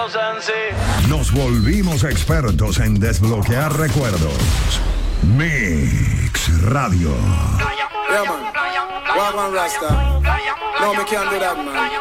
Nos volvimos expertos en desbloquear recuerdos. Mix Radio. Yeah, man. Wagwan Rasta. No, me can't do that, man.